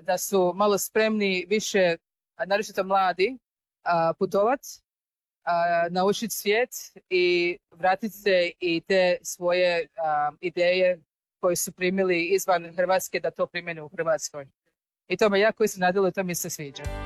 da su malo spremni više, naročito mladi, putovati, naučiti svijet i vratiti se i te svoje ideje koje su primili izvan Hrvatske da to primjene u Hrvatskoj. I to me jako iznenadilo i to mi se sviđa.